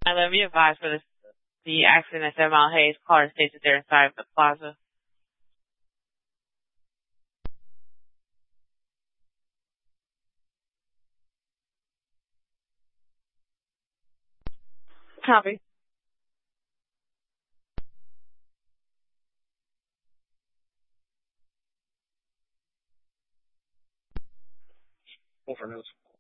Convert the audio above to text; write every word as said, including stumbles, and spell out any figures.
And let me advise for this, the accident at Seven Mile Hayes, car is stationed there inside the plaza. Copy. Over news.